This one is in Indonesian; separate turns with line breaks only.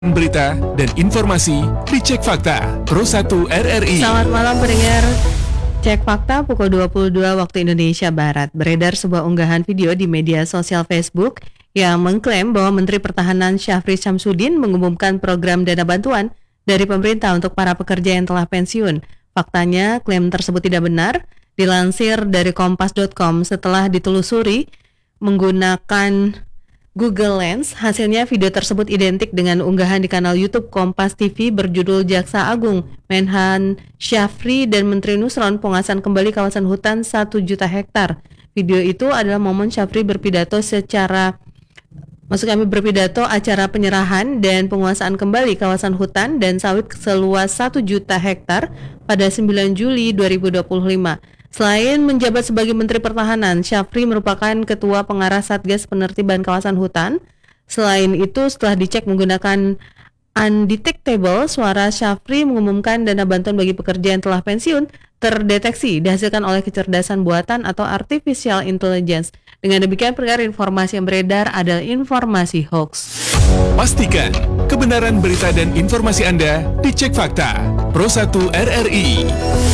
Berita dan informasi dicek fakta Pro 1 RRI.
Selamat malam pendengar Cek Fakta pukul 22 waktu Indonesia Barat. Beredar sebuah unggahan video di media sosial Facebook yang mengklaim bahwa Menteri Pertahanan Syafri Syamsuddin mengumumkan program dana bantuan dari pemerintah untuk para pekerja yang telah pensiun. Faktanya, klaim tersebut tidak benar. Dilansir dari kompas.com setelah ditelusuri menggunakan Google Lens, hasilnya video tersebut identik dengan unggahan di kanal YouTube Kompas TV berjudul Jaksa Agung Menhan Syafri dan Menteri Nusron penguasaan kembali kawasan hutan 1 juta hektar. Video itu adalah momen Syafri berpidato acara penyerahan dan penguasaan kembali kawasan hutan dan sawit seluas 1 juta hektar pada 9 Juli 2025. Selain menjabat sebagai Menteri Pertahanan, Syafri merupakan Ketua Pengarah Satgas Penertiban Kawasan Hutan. Selain itu, setelah dicek menggunakan undetectable, suara Syafri mengumumkan dana bantuan bagi pekerja yang telah pensiun terdeteksi dihasilkan oleh kecerdasan buatan atau artificial intelligence. Dengan demikian, pendengar, informasi yang beredar adalah informasi hoax.
Pastikan kebenaran berita dan informasi Anda dicek fakta Pro 1 RRI.